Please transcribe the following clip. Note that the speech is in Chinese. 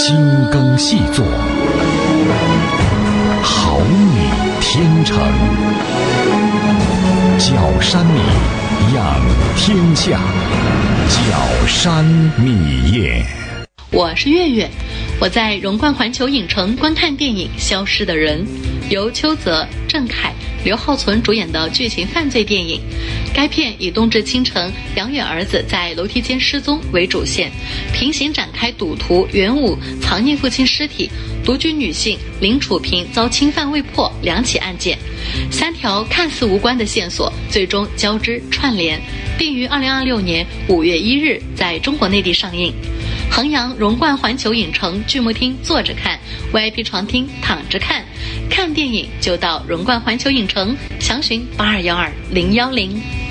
精耕细作，好米天成。角山米养天下，角山米业。 我是月月，我在荣冠环球影城观看电影《消失的人》，由邱泽、郑恺、刘浩存主演的剧情犯罪电影。该片以冬至清晨杨远儿子在楼梯间失踪为主线，平行展开赌徒袁武藏匿父亲尸体、独居女性林楚平遭侵犯未破两起案件，3条看似无关的线索最终交织串联，并于2026年5月1日在中国内地上映。衡阳荣冠环球影城剧目厅坐着看， VIP 床厅躺着看。看电影就到荣冠环球影城，详询8212-010。